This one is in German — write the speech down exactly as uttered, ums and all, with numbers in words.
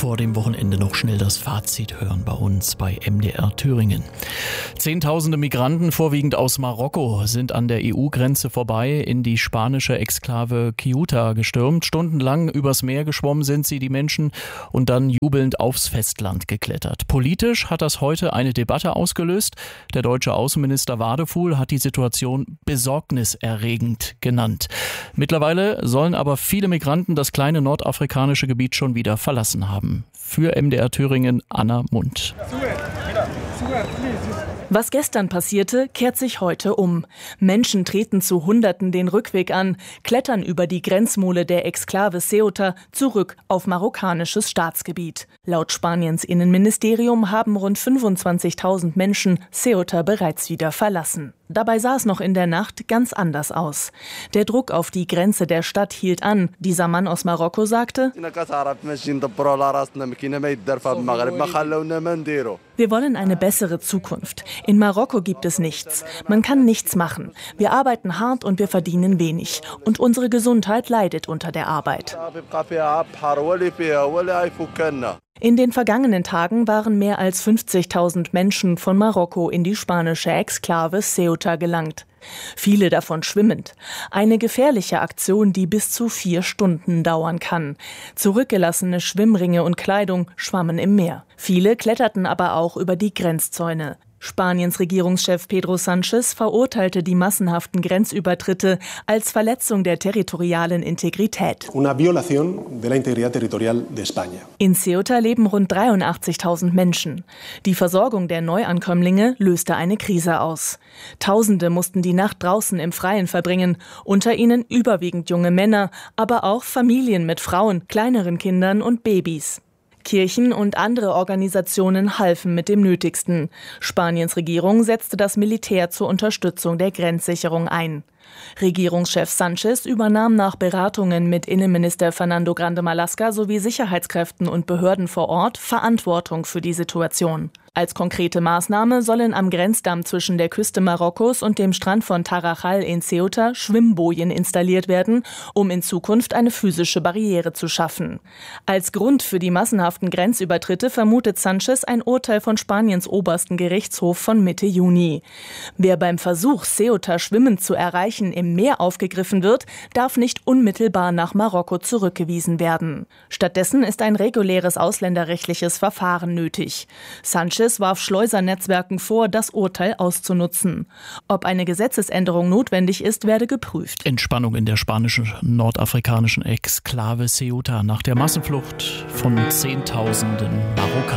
vor dem Wochenende noch schnell das Fazit hören bei uns bei M D R Thüringen. Zehntausende Migranten, vorwiegend aus Marokko, sind an der E U-Grenze vorbei in die spanische Exklave Ceuta gestürmt. Stundenlang übers Meer geschwommen sind sie, die Menschen, und dann jubelnd aufs Festland geklettert. Politisch hat das heute eine Debatte ausgelöst. Der deutsche Außenminister Wadefuhl hat die Situation besorgniserregend genannt. Mittlerweile sollen aber viele Migranten das kleine nordafrikanische Gebiet schon wieder verlassen haben. Für M D R Thüringen Anna Mundt. Was gestern passierte, kehrt sich heute um. Menschen treten zu Hunderten den Rückweg an, klettern über die Grenzmole der Exklave Ceuta zurück auf marokkanisches Staatsgebiet. Laut Spaniens Innenministerium haben rund fünfundzwanzigtausend Menschen Ceuta bereits wieder verlassen. Dabei sah es noch in der Nacht ganz anders aus. Der Druck auf die Grenze der Stadt hielt an. Dieser Mann aus Marokko sagte: Wir wollen eine bessere Zukunft. In Marokko gibt es nichts. Man kann nichts machen. Wir arbeiten hart und wir verdienen wenig. Und unsere Gesundheit leidet unter der Arbeit. In den vergangenen Tagen waren mehr als fünfzigtausend Menschen von Marokko in die spanische Exklave Ceuta gelangt. Viele davon schwimmend. Eine gefährliche Aktion, die bis zu vier Stunden dauern kann. Zurückgelassene Schwimmringe und Kleidung schwammen im Meer. Viele kletterten aber auch über die Grenzzäune. Spaniens Regierungschef Pedro Sánchez verurteilte die massenhaften Grenzübertritte als Verletzung der territorialen Integrität. Una violación de la integridad territorial de España. In Ceuta leben rund dreiundachtzigtausend Menschen. Die Versorgung der Neuankömmlinge löste eine Krise aus. Tausende mussten die Nacht draußen im Freien verbringen, unter ihnen überwiegend junge Männer, aber auch Familien mit Frauen, kleineren Kindern und Babys. Kirchen und andere Organisationen halfen mit dem Nötigsten. Spaniens Regierung setzte das Militär zur Unterstützung der Grenzsicherung ein. Regierungschef Sánchez übernahm nach Beratungen mit Innenminister Fernando Grande Marlaska sowie Sicherheitskräften und Behörden vor Ort Verantwortung für die Situation. Als konkrete Maßnahme sollen am Grenzdamm zwischen der Küste Marokkos und dem Strand von Tarajal in Ceuta Schwimmbojen installiert werden, um in Zukunft eine physische Barriere zu schaffen. Als Grund für die massenhaften Grenzübertritte vermutet Sánchez ein Urteil von Spaniens obersten Gerichtshof von Mitte Juni. Wer beim Versuch, Ceuta schwimmend zu erreichen, im Meer aufgegriffen wird, darf nicht unmittelbar nach Marokko zurückgewiesen werden. Stattdessen ist ein reguläres ausländerrechtliches Verfahren nötig. Sánchez warf Schleusernetzwerken vor, das Urteil auszunutzen. Ob eine Gesetzesänderung notwendig ist, werde geprüft. Entspannung in der spanischen nordafrikanischen Exklave Ceuta nach der Massenflucht von Zehntausenden Marokkanern.